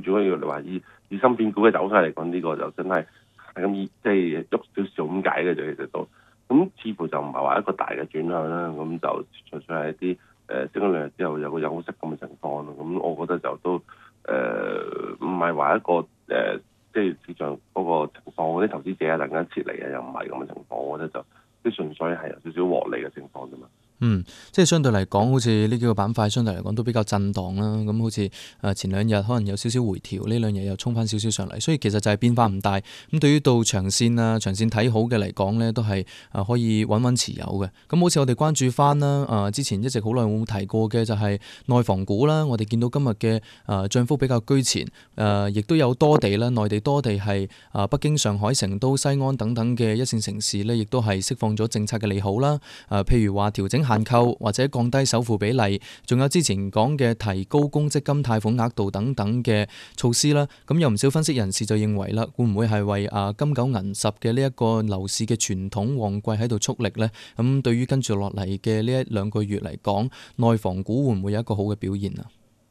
住嗰個你話以芯片股嘅走勢嚟講，呢個就真係咁即係喐少少咁解嘅啫，其實都咁似乎就唔係話一個大嘅轉向啦，咁就純粹係一啲升咗兩日之後有個休息咁嘅情況咯。咁我覺得就都唔係話一個即係市場嗰個情況，嗰啲投資者啊突然間撤離啊，又唔係咁嘅情況，我覺得就即係純粹係有少少獲利嘅情況啫嘛。 即係相對嚟講，好似呢幾個板塊相對嚟講都比較震盪啦。咁好似前兩日可能有少少回調，呢兩日又衝翻少少上嚟，所以其實就係變化唔大。咁對於到長線睇好嘅嚟講呢，都係可以穩穩持有嘅。咁好似我哋關注翻啦，之前一直好耐冇提過嘅就係內房股啦。我哋見到今日嘅漲幅比較居前，亦都有多地啦，內地多地係北京、上海、成都、西安等等嘅一線城市呢，亦都係釋放咗政策嘅利好啦。譬如話調整限購或者降低首付比例，仲有之前講嘅提高公積金貸款額度等等嘅措施啦。咁有唔少分析人士就認為啦，會唔會係為金九銀十嘅呢一個樓市嘅傳統旺季喺度促力呢？咁對於跟住落嚟嘅呢一兩個月嚟講，內房股會唔會有一個好嘅表現啊？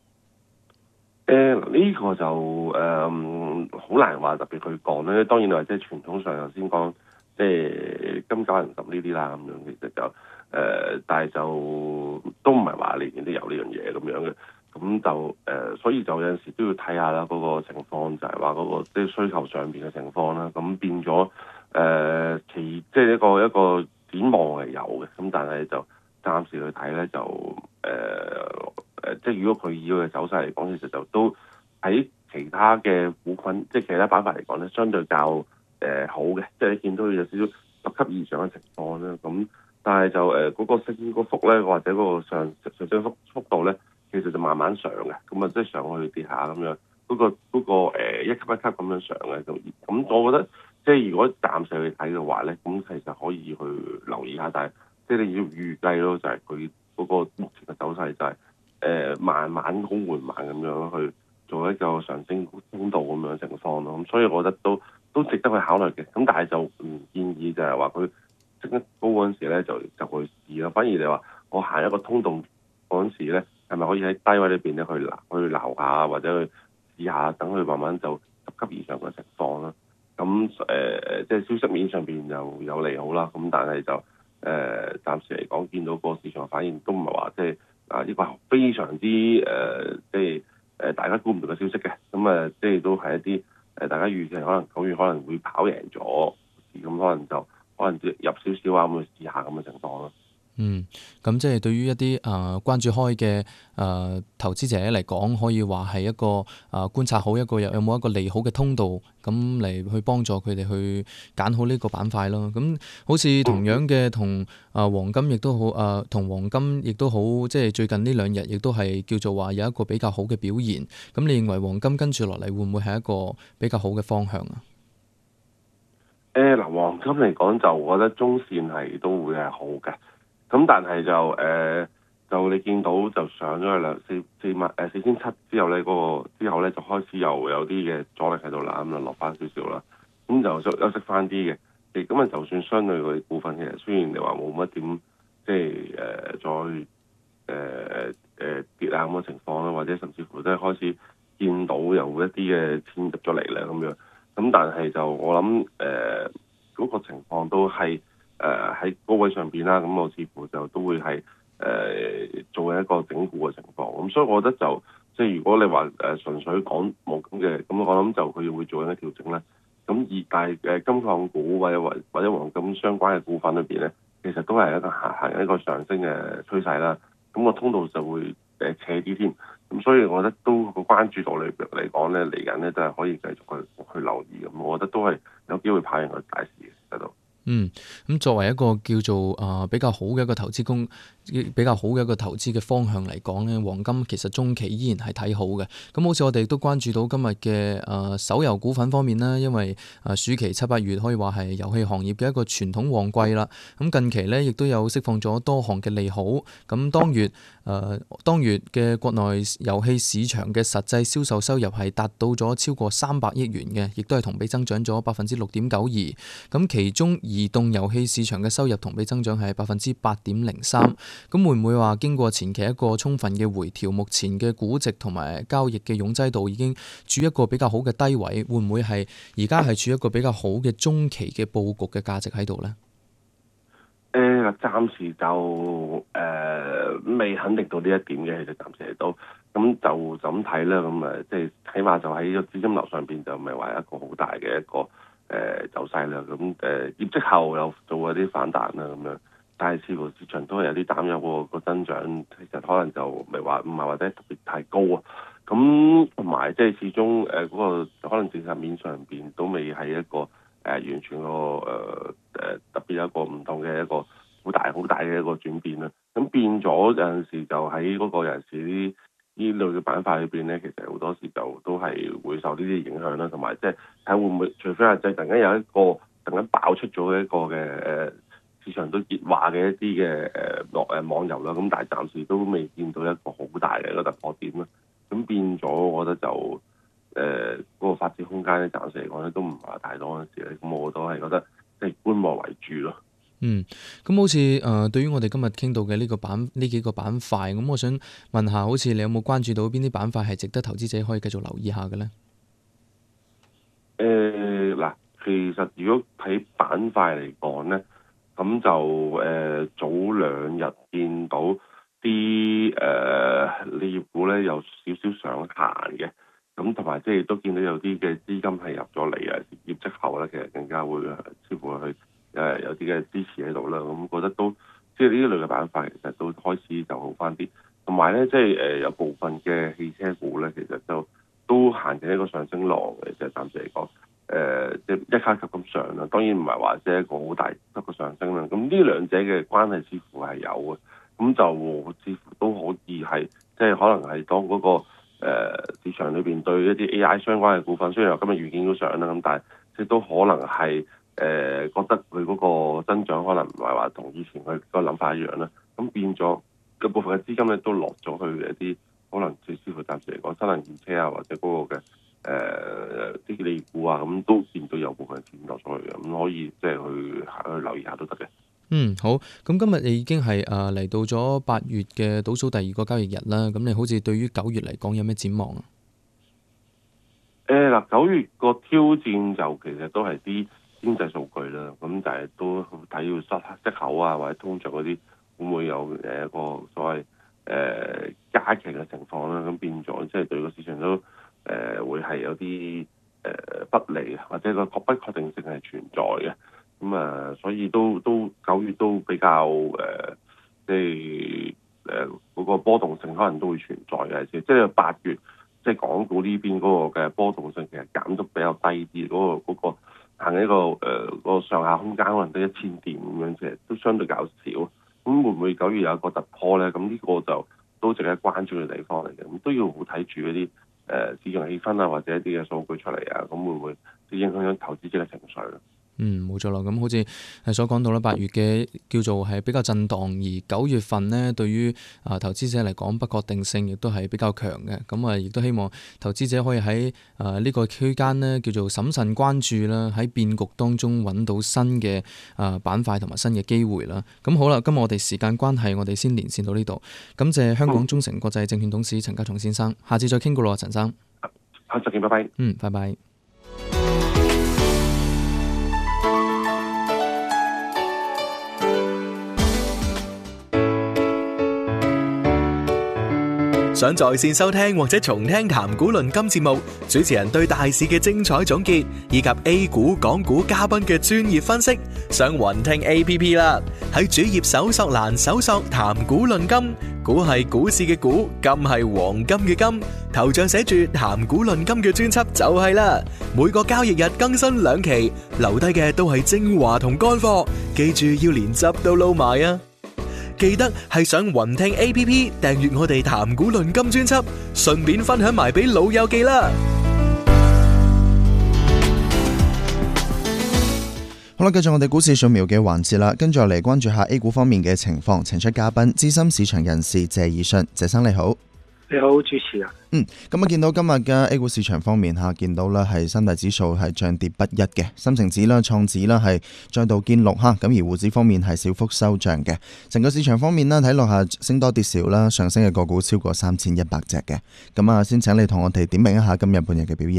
呢個就好難話特別去講咧。當然話即係傳統上頭先講，即係金九銀十呢啲啦咁樣，其實就但係就都唔係話年年都有呢樣嘢咁樣嘅。咁就所以就有陣時都要睇下啦，嗰個情況就係話嗰個即係需求上邊嘅情況啦。咁變咗即係一個展望係有嘅，咁但係就暫時去睇咧就即係如果佢以佢嘅走勢嚟講，其實就都喺其他嘅股份，即係其他板塊嚟講咧，相對較好嘅，即係你見到有少少十級以上嘅情況啦。咁但係就嗰個升嗰幅咧，或者嗰個上升幅度咧，其實就慢慢上嘅。咁啊，即係上去跌下咁樣，嗰個一級一級咁樣上嘅。咁我覺得即係如果暫時去睇嘅話咧，咁其實可以去留意下，但係即係你要預計咯，就係佢嗰個目前嘅走勢就係慢慢好緩慢咁樣去做一個上升通道咁樣嘅情況咯。咁所以我覺得都值得去考慮嘅。咁但係就唔建議就係話佢升得高嗰陣時咧就去試咯。反而你話我行一個通道嗰陣時咧，係咪可以喺低位裏邊咧去撈下或者去試下，等佢慢慢就十級以上嘅情況啦。咁即係消息面上邊又有利好啦。咁但係就暫時嚟講，見到個市場反應都唔係話即係呢個非常之即係大家估唔到嘅消息嘅。咁即係都係一啲大家預期可能9月可能會跑贏咗，咁可能入少少啊，咁去試下咁嘅情況咯。 咁即係對於一啲關注開嘅投資者嚟講，可以話係一個觀察好一個有冇一個利好嘅通道，咁嚟去幫助佢哋去揀好呢個板塊咯。咁好似同樣嘅同黃金亦都好，同黃金亦都好，即係最近呢兩日亦都係叫做話有一個比較好嘅表現。咁你認為黃金跟住落嚟會唔會係一個比較好嘅方向啊？ 黃金嚟講就我覺得中線係都會係好嘅。咁但係就你見到就上咗去4700之後咧，之後咧就開始又有啲嘅阻力喺度啦，咁就落翻少少啦，咁就休息翻啲嘅。咁就算相對佢股份，其實雖然你話冇乜點即係再跌啊咁嘅情況啦，或者甚至乎都係開始見到有一啲嘅錢入咗嚟咧咁樣。咁但係就我諗嗰個情況都係喺高位上邊啦，咁我似乎就都會係做一個整固嘅情況。咁所以我覺得就即係如果你話純粹講冇咁嘅，咁我諗就佢會做一啲調整咧。咁但係金礦股或者黃金相關嘅股份裏邊咧，其實都係一個行一個上升嘅趨勢啦。咁個通道就會斜啲添。咁所以我覺得都個關注度嚟講咧，嚟緊咧都係可以繼續去留意。咁我覺得都係有機會跑贏個大市嘅喺度。 咁作為一個叫做比較好嘅一個投資比較好嘅一個投資嘅方向嚟講咧，黃金其實中期依然係睇好嘅。咁好似我哋都關注到今日嘅手遊股份方面啦，因為暑期7、8月可以話係遊戲行業嘅一個傳統旺季啦。咁近期咧亦都有釋放咗多項嘅利好。咁當月嘅國內遊戲市場嘅實際銷售收入係達到咗超過300億元嘅，亦都係同比增長咗6.92%。咁其中移動遊戲市場嘅收入同比增長係8.03%， 咁會唔會話經過前期一個充分嘅回調，目前嘅估值同埋交易嘅擁擠度已經處於一個比較好嘅低位？會唔會係而家係處於一個比較好嘅中期嘅佈局嘅價值喺度呢？ 暫時就未肯定到呢一點嘅，其實暫時都咁就咁睇啦。咁即係起碼就喺個資金流上邊就唔係話一個好大嘅一個走勢啦。咁業績後又做嗰啲反彈啦咁樣，但係似乎市場都係有啲擔憂個增長，其實可能就唔係或者特別太高啊。咁同埋即係始終嗰個可能政策面上邊都未係一個完全個特別有一個唔同嘅一個好大嘅一個轉變啦。咁變咗有陣時就喺嗰個有陣時呢類嘅板塊裏邊咧，其實好多時就都係會受呢啲影響啦。同埋即係睇會唔會，除非係即係突然間有一個突然間爆出咗一個嘅市場都熱話嘅一啲嘅網遊啦。咁但係暫時都未見到一個好大嘅一個突破點啦。咁變咗，我覺得就嗰個發展空間咧，暫時嚟講咧都唔係太多嗰陣時咧。咁我都係覺得即係觀望為主咯。 咁好似對於我哋今日傾到嘅呢幾個板塊，咁我想問下，好似你有冇關注到邊啲板塊係值得投資者可以繼續留意下嘅呢？ 嗱，其實如果睇板塊嚟講咧，咁就早兩日見到啲鋰業股咧有少少上行嘅，咁同埋即係都見到有啲嘅資金係入咗嚟啊，業績後咧其實更加會似乎去有啲嘅支持喺度啦。咁覺得都即係呢一類嘅板塊其實都開始就好翻啲，同埋咧即係有部分嘅汽車股咧其實就都行緊一個上升浪嘅，即係暫時嚟講。即係一級級咁上啦，當然唔係話即係一個好大級嘅上升啦。咁呢兩者嘅關係似乎係有嘅，咁就似乎都可以係即係可能係當嗰個市場裏邊對一啲 AI 相關嘅股份，雖然話今日預見都上啦，咁但係即係都可能係覺得佢嗰個增長可能唔係話同以前佢個諗法一樣啦。咁變咗個部分嘅資金咧都落咗去一啲可能似乎暫時嚟講新能源車啊或者嗰個嘅啲鋰股啊，咁都見到有部分錢落咗去嘅，咁可以即係去留意下都得嘅。 好。咁今日你已經係嚟到咗8月嘅倒數第2個交易日啦。咁你好似對於9月嚟講有咩展望啊 ？9月個挑戰就其實都係啲經濟數據啦，咁但係都睇要息口啊或者通脹嗰啲會唔會有一個所謂加劇嘅情況啦。咁變咗即係對個市場都會係有啲不利或者個不確定性係存在嘅。咁所以都9月都比較即係嗰個波動性可能都會存在嘅。即係8月即係港股呢邊嗰個嘅波動性其實減得比較低啲，嗰個行一個個上下空間可能得1000點咁樣，其實都相對較少。咁會唔會9月有一個突破咧？咁呢個就都值得關注嘅地方嚟嘅。咁都要好睇住嗰啲市場氣氛啊，或者一啲嘅數據出嚟啊，咁會唔會影響投資者嘅情緒咧？ 冇錯啦。咁好似係所講到啦，8月嘅叫做係比較震盪，而9月份呢對於投資者嚟講不確定性亦都係比較強嘅。咁亦都希望投資者可以喺呢個區間呢叫做審慎關注啦，喺變局當中揾到新嘅板塊同埋新嘅機會啦。咁好啦，今日我哋時間關係，我哋先連線到呢度。感謝香港中誠國際證券董事陳家松先生，下次再傾過咯，陳生。 下次見，拜拜。 拜拜。 想在線收聽或者重聽談股論金節目，主持人對大市嘅精彩總結，以及 A 股、港股嘉賓嘅專業分析，上雲聽 APP 啦。喺主頁搜索欄搜索談股論金，股係股市嘅股，金係黃金嘅金，頭像寫住談股論金嘅專輯就係啦。每個交易日更新2期，留低嘅都係精華同乾貨，記住要連汁都撈埋啊！記得係上雲聽 APP 訂閱我哋談股論金專輯，順便分享埋俾老友記啦。 好啦，繼續我哋股市掃描嘅環節啦，跟住嚟關注下 A 股方面嘅情況，請出嘉賓資深市場人士謝以信，謝生你好。 你好，主持人。 咁啊，見到今日嘅 A 股市場方面嚇，見到咧係三大指數係漲跌不一嘅，深成指啦、創指啦係再度見綠嚇，咁而滬指方面係小幅收漲嘅。成個市場方面呢，睇落下升多跌少啦，上升嘅個股超過3100隻嘅。咁啊，先請你同我哋點評一下今日半日嘅表現。